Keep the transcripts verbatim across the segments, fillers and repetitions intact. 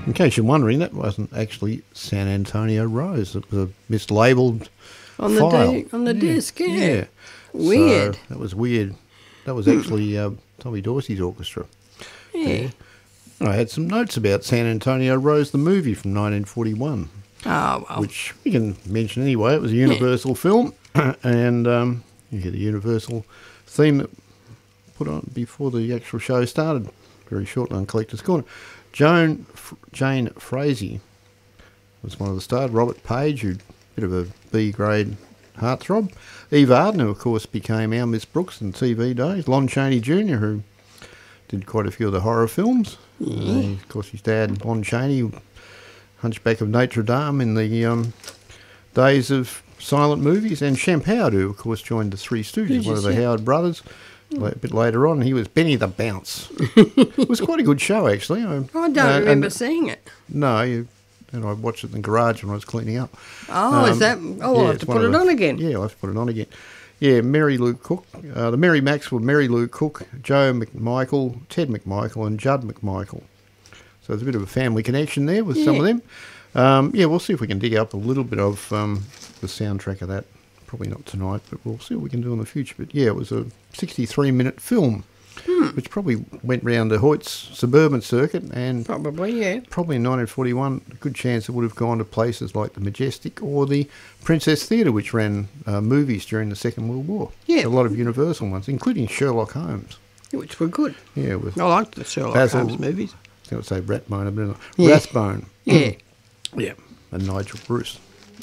In case you're wondering, that wasn't actually San Antonio Rose. It was a mislabelled On the file. de- on the yeah. disc, yeah. yeah. Weird. So that was weird. That was actually uh, Tommy Dorsey's orchestra. Yeah. I had some notes about San Antonio Rose, the movie from nineteen forty-one, Oh, well. which we can mention anyway. It was a Universal film, and um, you hear the Universal theme that put on before the actual show started, very shortly on Collector's Corner. Joan, F- Jane Frazee was one of the stars. Robert Page, who bit of a B-grade heartthrob. Eve Arden, who of course became our Miss Brooks in T V days. Lon Chaney Junior, who did quite a few of the horror films. Yeah. Uh, of course, his dad, Lon Chaney, Hunchback of Notre Dame in the um, days of silent movies. And Shemp Howard, who of course joined the Three Stooges, one of the yeah. Howard brothers. A bit later on, he was Benny the Bounce. It was quite a good show, actually. I, I don't uh, remember and- seeing it. No, you, and I watched it in the garage when I was cleaning up. Oh, is Um, that... Oh, I'll yeah, have it's to one put of it the- on again. Yeah, I'll have to put it on again. Yeah, Mary Lou Cook, uh, the Mary Maxwell, Mary Lou Cook, Joe McMichael, Ted McMichael, and Judd McMichael. So there's a bit of a family connection there with some of Yeah. them. Um, yeah, we'll see if we can dig up a little bit of um, the soundtrack of that. Probably not tonight, but we'll see what we can do in the future. But yeah, it was a sixty-three minute film, Hmm. which probably went round the Hoyt's suburban circuit, and Probably, yeah. probably in nineteen forty-one, a good chance it would have gone to places like the Majestic or the Princess Theatre, which ran uh, movies during the Second World War. Yeah. A lot of Universal ones, including Sherlock Holmes. Which were good. Yeah, with I liked the Sherlock Basil- Holmes movies. I would say Ratbone, but Yeah. Rathbone. Yeah. Yeah, and Nigel Bruce.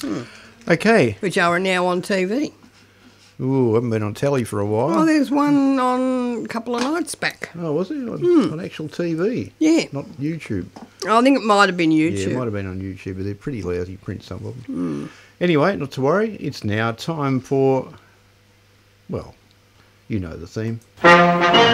Okay. Which are now on T V. Ooh, I haven't been on telly for a while. Oh, there's one on a couple of nights back. Oh, was it? On, on actual T V? Yeah. Not YouTube. I think it might have been Yeah, YouTube. it might have been on YouTube, but they're pretty lousy print, some of them. Anyway, not to worry. It's now time for, well, you know the theme.